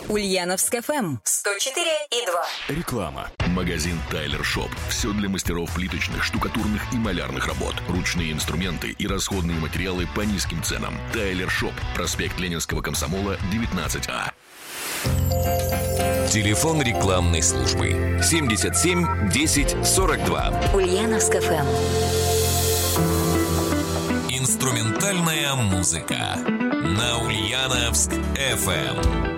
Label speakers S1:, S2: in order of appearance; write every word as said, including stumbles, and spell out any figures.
S1: Ульяновск эф эм сто четыре и два.
S2: Реклама. Магазин Тайлер Шоп. Все для мастеров плиточных, штукатурных и малярных работ. Ручные инструменты и расходные материалы по низким ценам. Тайлер Шоп. Проспект Ленинского комсомола, девятнадцать А.
S3: Телефон рекламной службы семьдесят семь десять сорок два.
S1: Ульяновск эф эм.
S3: Инструментальная музыка на Ульяновск эф эм.